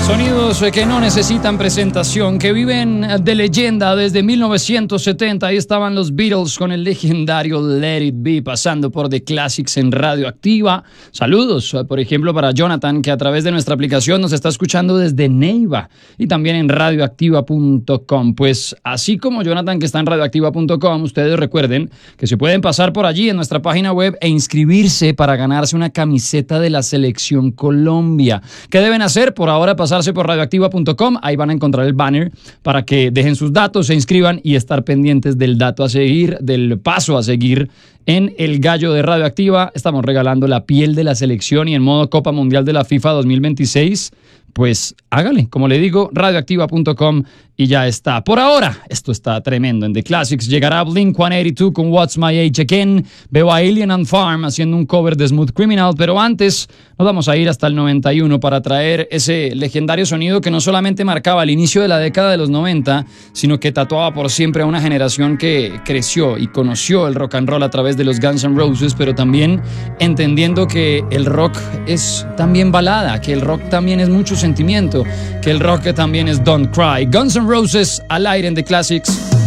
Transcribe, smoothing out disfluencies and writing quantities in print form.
Sonidos que no necesitan presentación, que viven de leyenda desde 1970. Ahí estaban los Beatles con el legendario Let It Be, pasando por The Classics en Radioactiva. Saludos, por ejemplo, para Jonathan, que a través de nuestra aplicación nos está escuchando desde Neiva y también en radioactiva.com. Pues así como Jonathan, que está en radioactiva.com, ustedes recuerden que se pueden pasar por allí en nuestra página web e inscribirse para ganarse una camiseta de la Selección Colombia. ¿Qué deben hacer? Por ahora pasarse por radioactiva.com, ahí van a encontrar el banner para que dejen sus datos, se inscriban y estar pendientes del dato a seguir, del paso a seguir. En el Gallo de Radioactiva estamos regalando la piel de la selección y en modo Copa Mundial de la FIFA 2026, pues hágale, como le digo, radioactiva.com y ya está. Por ahora, esto está tremendo. En The Classics llegará Blink-182 con What's My Age Again. Veo a Alien and Farm haciendo un cover de Smooth Criminal, pero antes nos vamos a ir hasta el 91 para traer ese legendario sonido que no solamente marcaba el inicio de la década de los 90, sino que tatuaba por siempre a una generación que creció y conoció el rock and roll a través de los Guns N' Roses, pero también entendiendo que el rock es también balada, que el rock también es mucho sentimiento, que el rock también es Don't Cry. Guns N' Roses al aire en The Classics.